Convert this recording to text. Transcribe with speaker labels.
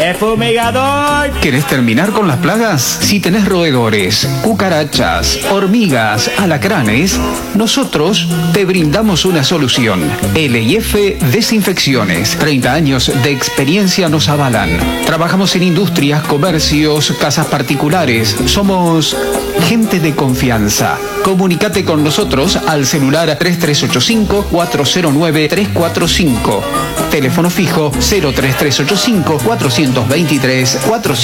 Speaker 1: ¡Defumigador!
Speaker 2: ¿Querés terminar con las plagas? Si tenés roedores, cucarachas, hormigas, alacranes, nosotros te brindamos una solución. L&F Desinfecciones. 30 años de experiencia nos avalan. Trabajamos en industrias, comercios, casas particulares. Somos gente de confianza. Comunícate con nosotros al celular 3385-409-345. Teléfono fijo 03385-423-400.